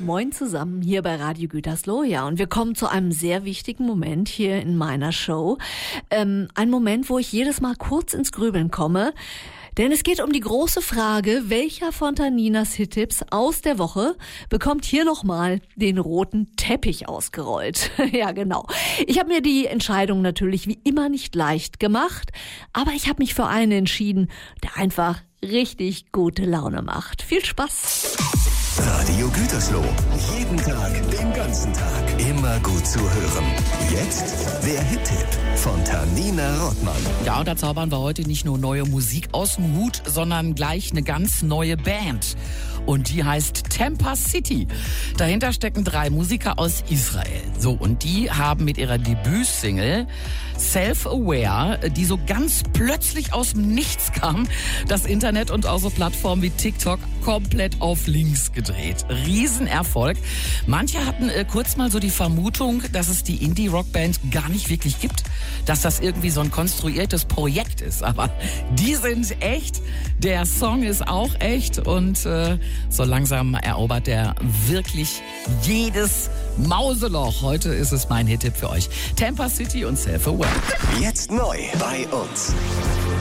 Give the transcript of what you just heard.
Moin zusammen hier bei Radio Gütersloh. Ja, und wir kommen zu einem sehr wichtigen Moment hier in meiner Show. Ein Moment, wo ich jedes Mal kurz ins Grübeln komme. Denn es geht um die große Frage, welcher von Taninas Hittipps aus der Woche bekommt hier nochmal den roten Teppich ausgerollt. Ja, genau. Ich habe mir die Entscheidung natürlich wie immer nicht leicht gemacht, aber ich habe mich für einen entschieden, der einfach richtig gute Laune macht. Viel Spaß! Radio Gütersloh. Jeden Tag, den ganzen Tag. Immer gut zu hören. Jetzt der Hit-Tipp von Tanina Rottmann. Ja, und da zaubern wir heute nicht nur neue Musik aus dem Hut, sondern gleich eine ganz neue Band. Und die heißt Tampa City. Dahinter stecken 3 Musiker aus Israel. So, und die haben mit ihrer Debütsingle Self-Aware, die so ganz plötzlich aus dem Nichts kam, das Internet und auch so Plattformen wie TikTok komplett auf links gedreht. Riesenerfolg. Manche hatten kurz mal so die Vermutung, dass es die Indie-Rock-Band gar nicht wirklich gibt, dass das irgendwie so ein konstruiertes Projekt ist. Aber die sind echt, der Song ist auch echt und so langsam erobert der wirklich jedes Mauseloch. Heute ist es mein Hit-Tipp für euch. Tampa City und Self-Aware. Jetzt neu bei uns.